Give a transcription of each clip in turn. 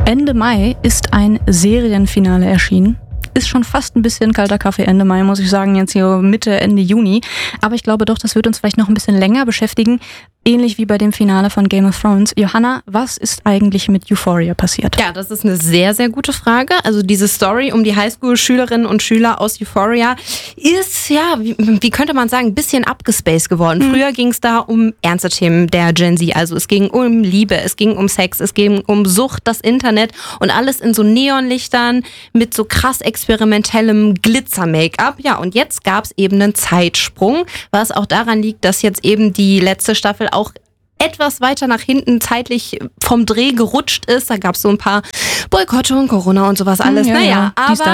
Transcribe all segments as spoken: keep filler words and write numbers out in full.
Ende Mai ist ein Serienfinale erschienen. Ist schon fast ein bisschen kalter Kaffee Ende Mai, muss ich sagen, jetzt hier Mitte, Ende Juni. Aber ich glaube doch, das wird uns vielleicht noch ein bisschen länger beschäftigen. Ähnlich wie bei dem Finale von Game of Thrones. Johanna, was ist eigentlich mit Euphoria passiert? Ja, das ist eine sehr, sehr gute Frage. Also diese Story um die Highschool-Schülerinnen und Schüler aus Euphoria ist, ja, wie, wie könnte man sagen, ein bisschen abgespaced geworden. Mhm. Früher ging es da um ernste Themen der Gen Z. Also es ging um Liebe, es ging um Sex, es ging um Sucht, das Internet und alles in so Neonlichtern mit so krass experimentellem Glitzer-Make-up. Ja, und jetzt gab es eben einen Zeitsprung, was auch daran liegt, dass jetzt eben die letzte Staffel auch etwas weiter nach hinten zeitlich vom Dreh gerutscht ist. Da gab es so ein paar Boykotte und Corona und sowas alles. Ja, naja, ja, aber,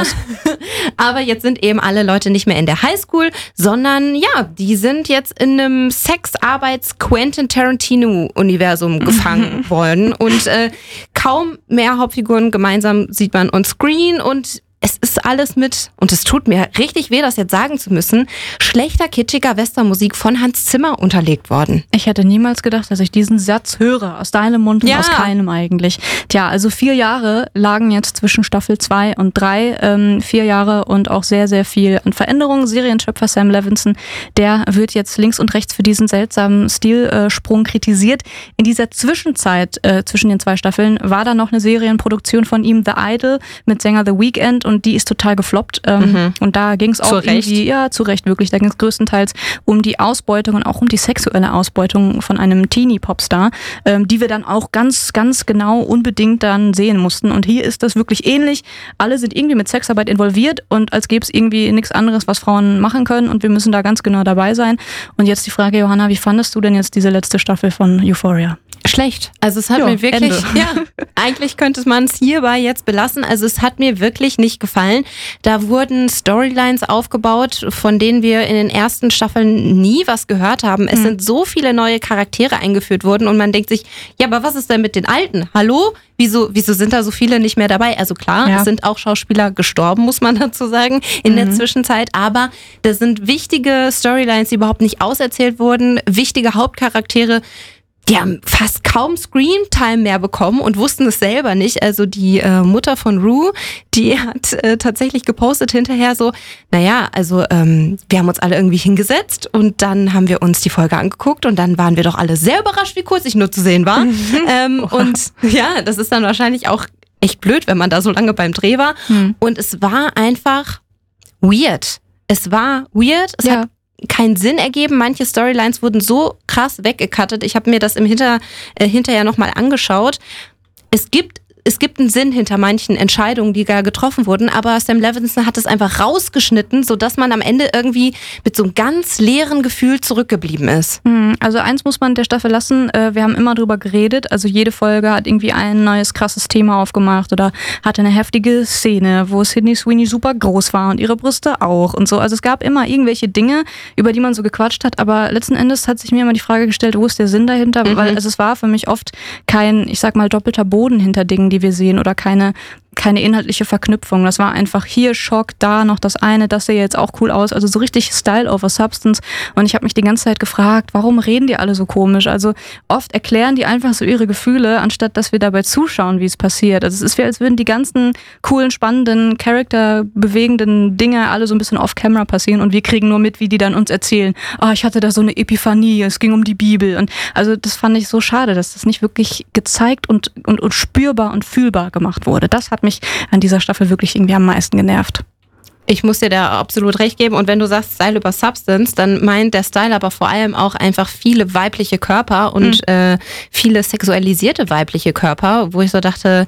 aber jetzt sind eben alle Leute nicht mehr in der Highschool, sondern ja, die sind jetzt in einem Sexarbeits-Quentin Tarantino-Universum gefangen worden. Und äh, kaum mehr Hauptfiguren gemeinsam sieht man on screen und es ist alles mit, und es tut mir richtig weh, das jetzt sagen zu müssen, schlechter, kitschiger Westernmusik von Hans Zimmer unterlegt worden. Ich hätte niemals gedacht, dass ich diesen Satz höre, aus deinem Mund und ja. aus keinem eigentlich. Tja, also vier Jahre lagen jetzt zwischen Staffel zwei und drei. Ähm, vier Jahre und auch sehr, sehr viel an Veränderungen. Serienschöpfer Sam Levinson, der wird jetzt links und rechts für diesen seltsamen Stilsprung kritisiert. In dieser Zwischenzeit, äh, zwischen den zwei Staffeln, war da noch eine Serienproduktion von ihm, The Idol, mit Sänger The Weeknd, und die ist total gefloppt. Ähm, mhm. Und da ging es auch zu irgendwie, Recht. ja, zu Recht wirklich, da ging es größtenteils um die Ausbeutung und auch um die sexuelle Ausbeutung von einem Teenie-Popstar, ähm, die wir dann auch ganz, ganz genau unbedingt dann sehen mussten. Und hier ist das wirklich ähnlich. Alle sind irgendwie mit Sexarbeit involviert und als gäbe es irgendwie nichts anderes, was Frauen machen können, und wir müssen da ganz genau dabei sein. Und jetzt die Frage, Johanna, wie fandest du denn jetzt diese letzte Staffel von Euphoria? Schlecht. Also es hat ja, mir wirklich, Ende. ja, eigentlich könnte man es hierbei jetzt belassen. Also es hat mir wirklich nicht gefallen. Da wurden Storylines aufgebaut, von denen wir in den ersten Staffeln nie was gehört haben. Es mhm. sind so viele neue Charaktere eingeführt worden und man denkt sich, ja, aber was ist denn mit den Alten? Hallo? Wieso, wieso sind da so viele nicht mehr dabei? Also klar, ja. es sind auch Schauspieler gestorben, muss man dazu sagen, in mhm. der Zwischenzeit. Aber das sind wichtige Storylines, die überhaupt nicht auserzählt wurden. Wichtige Hauptcharaktere, die haben fast kaum Screentime mehr bekommen und wussten es selber nicht. Also die äh, Mutter von Rue, die hat äh, tatsächlich gepostet hinterher so, naja, also ähm, wir haben uns alle irgendwie hingesetzt und dann haben wir uns die Folge angeguckt und dann waren wir doch alle sehr überrascht, wie kurz ich nur zu sehen war. ähm, und ja, das ist dann wahrscheinlich auch echt blöd, wenn man da so lange beim Dreh war. Hm. Und es war einfach weird. Es war weird. Es ja. hat keinen Sinn ergeben. Manche Storylines wurden so krass weggecuttet. Ich habe mir das im Hinter, äh, hinterher nochmal angeschaut. Es gibt Es gibt einen Sinn hinter manchen Entscheidungen, die da getroffen wurden, aber Sam Levinson hat es einfach rausgeschnitten, sodass man am Ende irgendwie mit so einem ganz leeren Gefühl zurückgeblieben ist. Also eins muss man der Staffel lassen, wir haben immer drüber geredet, also jede Folge hat irgendwie ein neues krasses Thema aufgemacht oder hatte eine heftige Szene, wo Sydney Sweeney super groß war und ihre Brüste auch und so. Also es gab immer irgendwelche Dinge, über die man so gequatscht hat, aber letzten Endes hat sich mir immer die Frage gestellt, wo ist der Sinn dahinter? Mhm. Weil also es war für mich oft kein, ich sag mal, doppelter Boden hinter Dingen, die wir sehen, oder keine keine inhaltliche Verknüpfung. Das war einfach hier Schock, da noch das eine, das sähe jetzt auch cool aus. Also so richtig Style over Substance. Und ich habe mich die ganze Zeit gefragt, warum reden die alle so komisch? Also oft erklären die einfach so ihre Gefühle, anstatt dass wir dabei zuschauen, wie es passiert. Also es ist wie, als würden die ganzen coolen, spannenden, charakterbewegenden Dinge alle so ein bisschen off-camera passieren und wir kriegen nur mit, wie die dann uns erzählen, ah, oh, ich hatte da so eine Epiphanie, es ging um die Bibel. Und also das fand ich so schade, dass das nicht wirklich gezeigt und, und, und spürbar und fühlbar gemacht wurde. Das hat mich an dieser Staffel wirklich irgendwie am meisten genervt. Ich muss dir da absolut recht geben. Und wenn du sagst Style über Substance, dann meint der Style aber vor allem auch einfach viele weibliche Körper und mhm. äh, viele sexualisierte weibliche Körper, wo ich so dachte,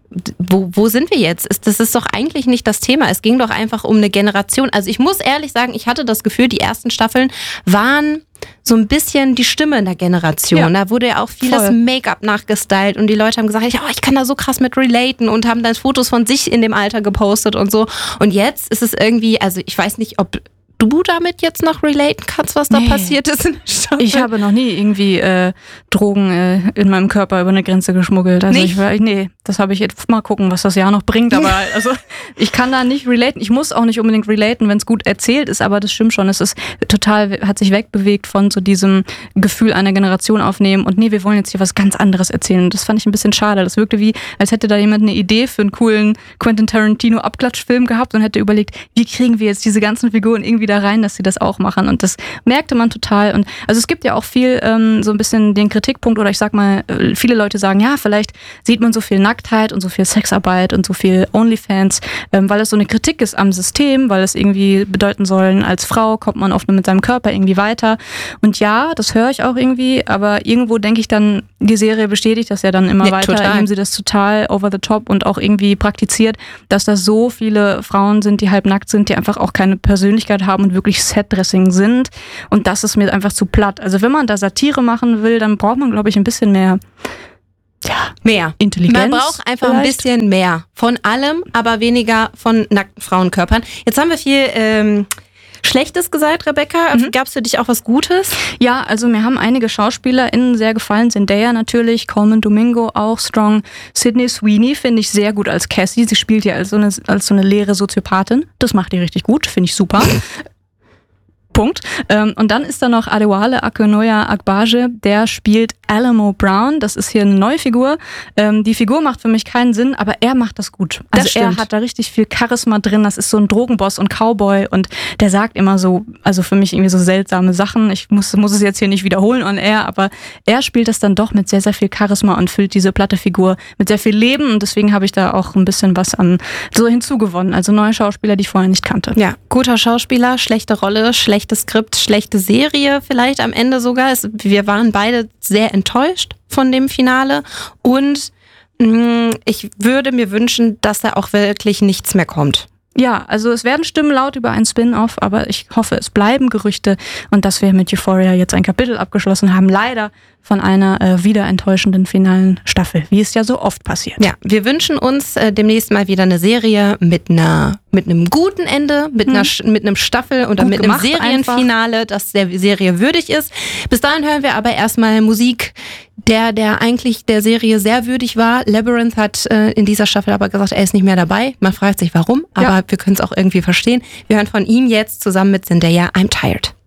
Wo, wo sind wir jetzt? Das ist doch eigentlich nicht das Thema. Es ging doch einfach um eine Generation. Also ich muss ehrlich sagen, ich hatte das Gefühl, die ersten Staffeln waren so ein bisschen die Stimme in der Generation. Ja, da wurde ja auch vieles voll. Make-up nachgestylt und die Leute haben gesagt, oh, ich kann da so krass mit relaten und haben dann Fotos von sich in dem Alter gepostet und so. Und jetzt ist es irgendwie, also ich weiß nicht, ob du damit jetzt noch relaten kannst, was da Nee. passiert ist in der Staffel? Ich habe noch nie irgendwie äh, Drogen äh, in meinem Körper über eine Grenze geschmuggelt. Also Nicht? ich war, nee, das habe ich jetzt mal gucken, was das Jahr noch bringt. Aber also ich kann da nicht relaten. Ich muss auch nicht unbedingt relaten, wenn es gut erzählt ist, aber das stimmt schon. Es ist total, hat sich wegbewegt von so diesem Gefühl einer Generation aufnehmen und nee, wir wollen jetzt hier was ganz anderes erzählen. Und das fand ich ein bisschen schade. Das wirkte wie, als hätte da jemand eine Idee für einen coolen Quentin Tarantino Abklatschfilm gehabt und hätte überlegt, wie kriegen wir jetzt diese ganzen Figuren irgendwie da rein, dass sie das auch machen. Und das merkte man total. Und also es gibt ja auch viel ähm, so ein bisschen den Kritikpunkt, oder ich sag mal, viele Leute sagen, ja, vielleicht sieht man so viel Nacktheit und so viel Sexarbeit und so viel Onlyfans, ähm, weil es so eine Kritik ist am System, weil es irgendwie bedeuten sollen, als Frau kommt man oft nur mit seinem Körper irgendwie weiter. Und ja, das höre ich auch irgendwie, aber irgendwo denke ich dann, die Serie bestätigt das ja dann immer Nee, weiter, total. indem sie das total over the top und auch irgendwie praktiziert, dass da so viele Frauen sind, die halb nackt sind, die einfach auch keine Persönlichkeit haben und wirklich Setdressing sind. Und das ist mir einfach zu platt. Also wenn man da Satire machen will, dann braucht man, glaube ich, ein bisschen mehr ja, Mehr. Intelligenz. Man braucht einfach ein vielleicht. bisschen mehr von allem, aber weniger von nackten Frauenkörpern. Jetzt haben wir viel ähm, Schlechtes gesagt, Rebecca. Mhm. Gab es für dich auch was Gutes? Ja, also mir haben einige SchauspielerInnen sehr gefallen. Zendaya natürlich, Coleman Domingo auch strong. Sydney Sweeney finde ich sehr gut als Cassie. Sie spielt ja als so eine, als so eine leere Soziopathin. Das macht die richtig gut, finde ich super. Punkt. Ähm, und dann ist da noch Adewale Akinnuoye Agbaje, der spielt Alamo Brown. Das ist hier eine neue Figur. Ähm, die Figur macht für mich keinen Sinn, aber er macht das gut. Also Das er stimmt. hat da richtig viel Charisma drin. Das ist so ein Drogenboss und Cowboy und der sagt immer so, also für mich irgendwie so seltsame Sachen. Ich muss, muss es jetzt hier nicht wiederholen on air, aber er spielt das dann doch mit sehr, sehr viel Charisma und füllt diese platte Figur mit sehr viel Leben und deswegen habe ich da auch ein bisschen was an so hinzugewonnen. Also neue Schauspieler, die ich vorher nicht kannte. Ja, guter Schauspieler, schlechte Rolle, schlechtes Skript, schlechte Serie vielleicht am Ende sogar. Es, wir waren beide sehr enttäuscht von dem Finale und mh, ich würde mir wünschen, dass da auch wirklich nichts mehr kommt. Ja, also es werden Stimmen laut über einen Spin-off, aber ich hoffe, es bleiben Gerüchte und dass wir mit Euphoria jetzt ein Kapitel abgeschlossen haben, leider von einer äh, wieder enttäuschenden finalen Staffel, wie es ja so oft passiert. Ja, wir wünschen uns äh, demnächst mal wieder eine Serie mit einer mit einem guten Ende, mit einer Sch- mit einem Staffel oder Gut mit einem gemacht Serienfinale, das der Serie würdig ist. Bis dahin hören wir aber erstmal Musik, der der eigentlich der Serie sehr würdig war. Labyrinth hat äh, in dieser Staffel aber gesagt, er ist nicht mehr dabei. Man fragt sich warum, aber Ja. wir können es auch irgendwie verstehen. Wir hören von ihm jetzt zusammen mit Zendaya I'm Tired.